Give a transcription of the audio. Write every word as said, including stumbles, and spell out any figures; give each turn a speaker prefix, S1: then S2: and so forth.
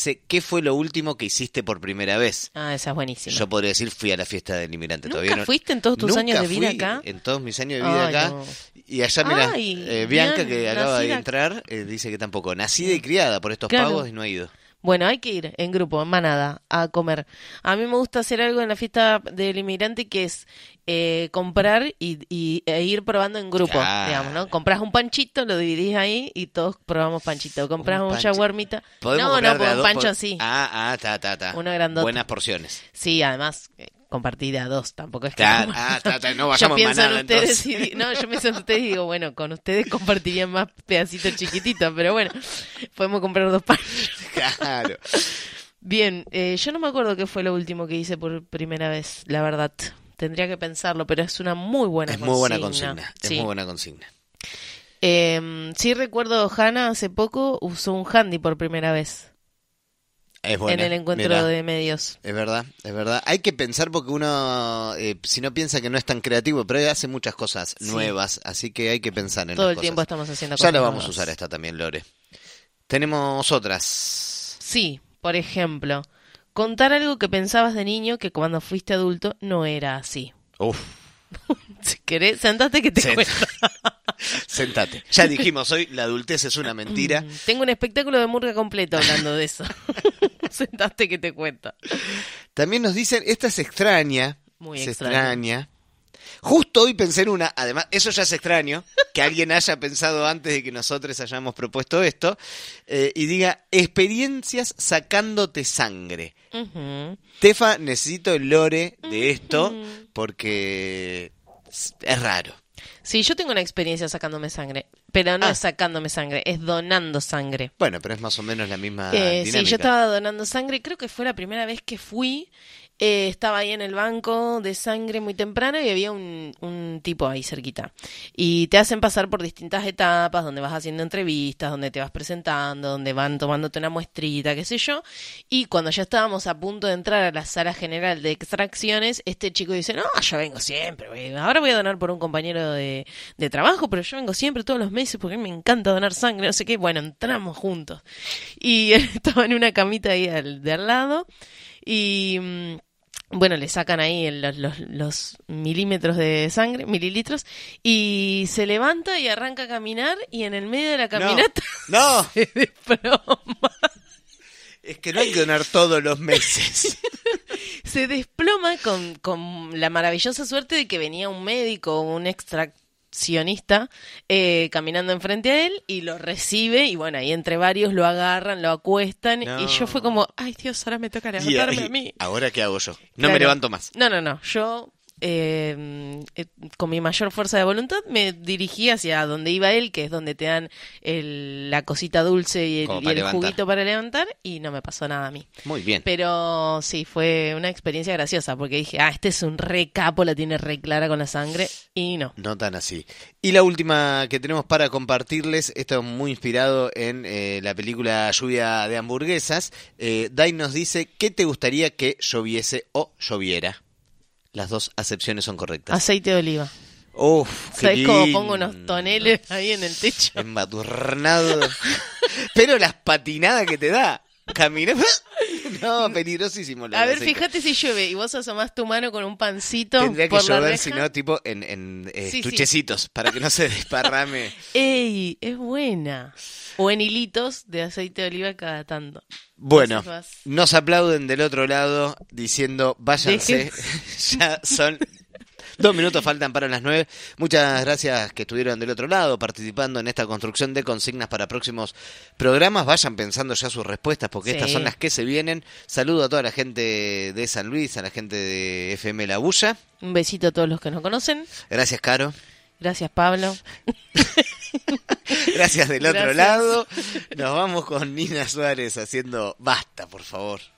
S1: dice, ¿qué fue lo último que hiciste por primera vez?
S2: Ah, esa es buenísima.
S1: Yo podría decir, fui a la fiesta del inmigrante.
S2: ¿Nunca
S1: Todavía no,
S2: fuiste en todos tus
S1: nunca
S2: años de vida
S1: fui
S2: acá?
S1: En todos mis años de vida
S2: Ay,
S1: acá.
S2: no.
S1: Y allá, mira,
S2: Ay,
S1: eh, Bianca,
S2: bien,
S1: que acaba de
S2: nacida-
S1: entrar, eh, dice que tampoco. Nacida y criada por estos
S2: Claro.
S1: pagos y no ha ido.
S2: Bueno, hay que ir en grupo, en manada, a comer. A mí me gusta hacer algo en la fiesta del inmigrante que es eh, comprar y, y e ir probando en grupo,
S1: Claro.
S2: digamos, ¿no? Compras un panchito, lo dividís ahí y todos probamos panchito. Compras
S1: Un
S2: un,
S1: panchi-
S2: shawarmita.
S1: ¿Podemos
S2: No,
S1: comprar
S2: no,
S1: de a
S2: por un
S1: dos?
S2: pancho
S1: Pod-
S2: así.
S1: Ah, ah, ta, ta, ta.
S2: Uno grandote.
S1: Buenas porciones.
S2: Sí, además, eh, compartir de a dos, tampoco es que...
S1: Claro, ah, ta, ta, no
S2: yo
S1: vayamos
S2: pienso en
S1: manada,
S2: ustedes
S1: entonces.
S2: y, no, yo pienso en ustedes y digo, bueno, con ustedes compartirían más pedacitos chiquititos, pero bueno, podemos comprar dos panchos.
S1: Claro.
S2: Bien, eh, yo no me acuerdo qué fue lo último que hice por primera vez, la verdad. Tendría que pensarlo, pero es una muy buena
S1: Es
S2: consigna.
S1: muy buena consigna. Es
S2: Sí.
S1: muy buena consigna.
S2: Eh, sí recuerdo, Hanna hace poco usó un handy por primera vez
S1: Es buena.
S2: en el encuentro
S1: Mirá.
S2: de medios.
S1: Es verdad, es verdad. Hay que pensar porque uno, eh, si no piensa que no es tan creativo, pero hace muchas cosas
S2: Sí.
S1: nuevas, así que hay que pensar en
S2: Todo
S1: las
S2: el
S1: cosas.
S2: tiempo estamos haciendo
S1: Ya
S2: cosas
S1: la vamos
S2: nuevas.
S1: a usar esta también, Lore. Tenemos otras.
S2: Sí, por ejemplo, contar algo que pensabas de niño que cuando fuiste adulto no era así.
S1: Uf,
S2: Si querés, sentate que te
S1: Sent-
S2: cuento.
S1: sentate. Ya dijimos hoy, la adultez es una mentira.
S2: Mm, Tengo un espectáculo de murga completo hablando de eso. Sentate que te cuento.
S1: También nos dicen, esta es extraña.
S2: Muy
S1: se
S2: extraña.
S1: extraña. Justo hoy pensé en una, además, eso ya es extraño, que alguien haya pensado antes de que nosotros hayamos propuesto esto, eh, y diga, experiencias sacándote sangre.
S2: Ujú.
S1: Tefa, necesito el lore de esto,
S2: Ujú.
S1: porque es es raro.
S2: Sí, yo tengo una experiencia sacándome sangre, pero no
S1: Ah.
S2: es sacándome sangre, es donando sangre.
S1: Bueno, pero es más o menos la misma
S2: Eh,
S1: dinámica.
S2: sí, yo estaba donando sangre, creo que fue la primera vez que fui. Eh, estaba ahí en el banco de sangre muy temprano y había un, un tipo ahí cerquita. Y te hacen pasar por distintas etapas, donde vas haciendo entrevistas, donde te vas presentando, donde van tomándote una muestrita, qué sé yo. Y cuando ya estábamos a punto de entrar a la sala general de extracciones, este chico dice, no, yo vengo siempre, güey. Ahora voy a donar por un compañero de, de trabajo, pero yo vengo siempre todos los meses porque a mí me encanta donar sangre, no sé qué. Bueno, entramos juntos. Y él estaba en una camita ahí al, de al lado y... mm, bueno, le sacan ahí el- los, los, los milímetros de sangre, mililitros, y se levanta y arranca a caminar y en el medio de la caminata
S1: No,
S2: se desploma.
S1: es que no hay que donar todos los meses.
S2: Se desploma con, con la maravillosa suerte de que venía un médico, un extraccionista, eh, caminando enfrente a él y lo recibe y bueno, ahí entre varios lo agarran, lo acuestan
S1: No.
S2: y yo fue como, ay Dios, ahora me toca
S1: Y,
S2: levantarme
S1: y-
S2: a mí.
S1: ¿ahora qué hago yo? No
S2: Claro.
S1: me levanto más.
S2: No, no, no. Yo, eh, eh, con mi mayor fuerza de voluntad, me dirigí hacia donde iba él, que es donde te dan el- la cosita dulce y el,
S1: Como
S2: y
S1: para
S2: el
S1: levantar.
S2: juguito para levantar, y no me pasó nada a mí.
S1: Muy bien.
S2: Pero sí, fue una experiencia graciosa, porque dije, ah, este es un re capo, la tiene re clara con la sangre, y no.
S1: No tan así. Y la última que tenemos para compartirles, esto es muy inspirado en eh, la película Lluvia de Hamburguesas. Eh, Dai nos dice, ¿qué te gustaría que lloviese o lloviera? Las dos acepciones son correctas.
S2: Aceite de oliva.
S1: Uf, qué
S2: ¿Sabes cómo
S1: lindo.
S2: pongo unos toneles ahí en el techo?
S1: Embadurnado. Pero las patinadas que te da. Caminar. No, peligrosísimo. lo
S2: A
S1: del
S2: ver,
S1: aceite.
S2: fíjate si llueve y vos asomás tu mano con un pancito
S1: Tendría que
S2: por la
S1: llover,
S2: reja.
S1: si no, tipo en, en eh,
S2: Sí, sí.
S1: estuchecitos, para que no se desparrame.
S2: ¡Ey! Es buena. O en hilitos de aceite de oliva cada tanto.
S1: Bueno,
S2: Entonces vas-
S1: nos aplauden del otro lado diciendo, váyanse, ya son dos minutos, faltan para las nueve. Muchas gracias que estuvieron del otro lado participando en esta construcción de consignas para próximos programas. Vayan pensando ya sus respuestas porque
S2: Sí.
S1: estas son las que se vienen. Saludo a toda la gente de San Luis, a la gente de F M La Bulla.
S2: Un besito a todos los que nos conocen.
S1: Gracias, Caro.
S2: Gracias, Pablo.
S1: Gracias del otro
S2: Gracias.
S1: lado. Nos vamos con Nina Suárez haciendo Basta, por favor.